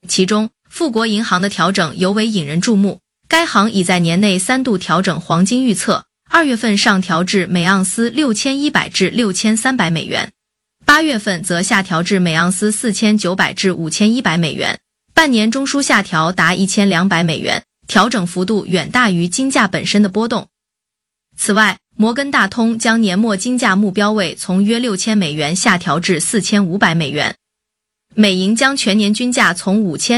其中富国银行的调整尤为引人注目，该行已在年内3度调整黄金预测，2月份上调至每盎司6100至6300美元，8月份则下调至每盎司4900至5100美元，半年中枢下调达1200美元，调整幅度远大于金价本身的波动。此外，摩根大通将年末金价目标位从约6000美元下调至4500美元，美银将全年均价从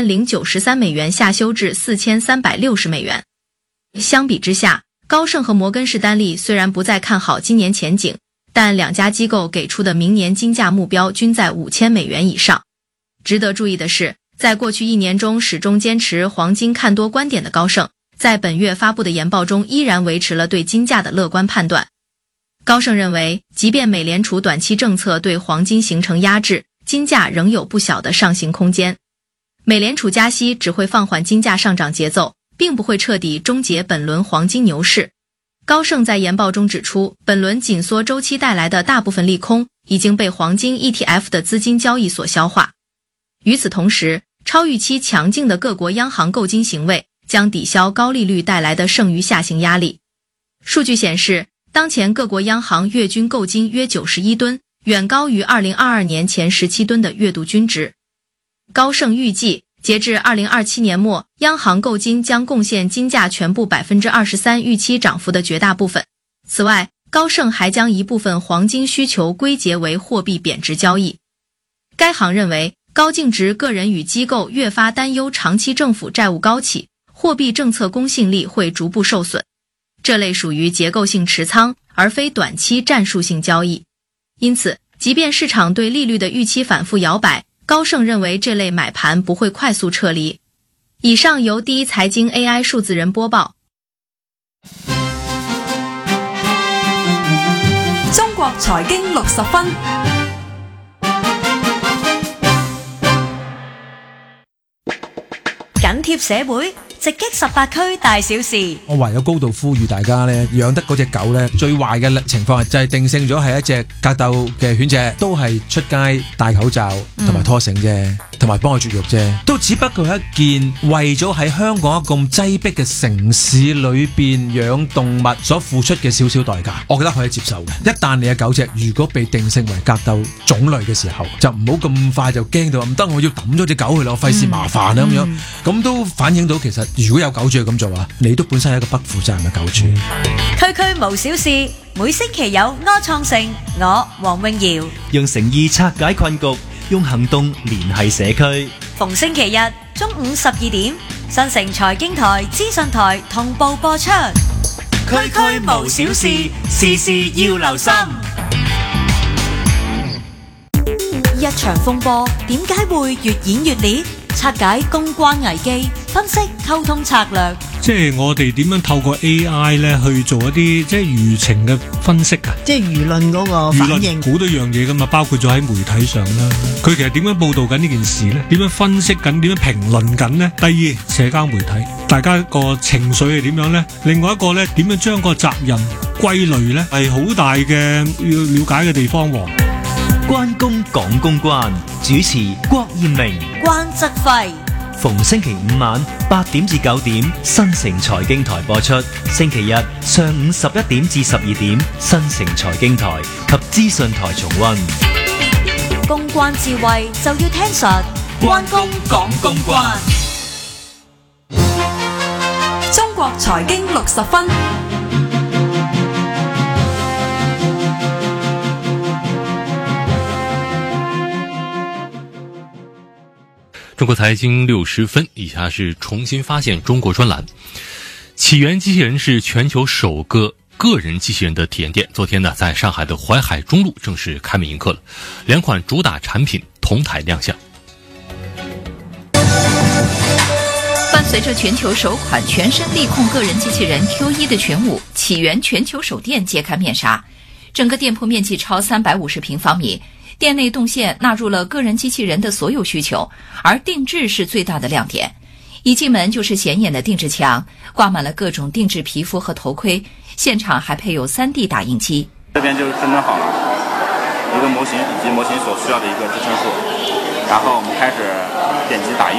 5093美元下修至4360美元。相比之下，高盛和摩根士丹利虽然不再看好今年前景，但两家机构给出的明年金价目标均在5000美元以上。值得注意的是，在过去1年中始终坚持黄金看多观点的高盛，在本月发布的研报中依然维持了对金价的乐观判断。高盛认为，即便美联储短期政策对黄金形成压制，金价仍有不小的上行空间。美联储加息只会放缓金价上涨节奏，并不会彻底终结本轮黄金牛市。高盛在研报中指出，本轮紧缩周期带来的大部分利空已经被黄金 ETF 的资金交易所消化。与此同时，超预期强劲的各国央行购金行为将抵消高利率带来的剩余下行压力。数据显示，当前各国央行月均购金约91吨，远高于2022年前17吨的月度均值。高盛预计，截至2027年末，央行购金将贡献金价全部 23% 预期涨幅的绝大部分。此外，高盛还将一部分黄金需求归结为货币贬值交易。该行认为，高净值个人与机构越发担忧长期政府债务高企，货币政策公信力会逐步受损。这类属于结构性持仓，而非短期战术性交易。因此，即便市场对利率的预期反复摇摆，高盛认为这类买盘不会快速撤离。以上由第一财经 AI 数字人播报。 中國財經60分，緊貼社會，直擊18區大小事。 我唯有高度呼籲大家咧，養得嗰隻狗咧，最壞嘅情況就係定性咗係一隻格鬥嘅犬隻，都係出街戴口罩同埋拖繩啫，同埋幫佢絕育啫，都只不過係一件為咗喺香港咁擠迫嘅城市裏邊養動物所付出嘅少少代價，我覺得可以接受嘅。一旦你嘅狗隻如果被定性為格鬥種類嘅時候，就唔好咁快就驚到唔得，我要抌咗隻狗去咯，費事麻煩啦咁樣。咁都反映到其實如果有狗主咁做啊，你都本身係一個不負責任嘅狗主。 區區無小事，每星期有柯創盛，我黃詠瑤， 用誠意拆解困局，用行動聯繫社區。 逢星期日中午12點，新城財經台、資訊台同步播出。 區區無小事，事事要留心。 一場風波點解會越演越烈？拆解公關危機，分析溝通策略。 即係我哋點樣透過 AI 咧去做一啲即係輿情嘅分析啊？ 即係輿論嗰個反應， 好多樣嘢噶嘛，包括咗喺媒體上啦。佢其實點樣報導緊呢件事咧？點樣分析緊？點樣評論緊呢？第二，社交媒體，大家個情緒係點樣咧？另外一個咧，點樣將個責任歸類咧？係好大嘅要了解嘅地方喎。 關公講公關，主持郭艷明、 關則輝。 逢星期五晚8點至9點，新城財經台播出；星期日上午11點至12點，新城財經台及資訊台重溫。 公關智慧就要聽實，關公講公關。 中國財經60分。 中国财经60分，以下是重新发现中国专栏。起源机器人是全球首个个人机器人的体验店，昨天呢，在上海的淮海中路正式开门迎客了，2款主打产品同台亮相。 伴随着全球首款全身力控个人机器人 Q1 的群舞，起源全球首店揭开面纱。整个店铺面积超350平方米，店内动线纳入了个人机器人的所有需求，而定制是最大的亮点。一进门就是显眼的定制墙，挂满了各种定制皮肤和头盔，现场还配有 3D 打印机。 这边就是真正好了一个模型以及模型所需要的一个支撑数，然后我们开始点击打印。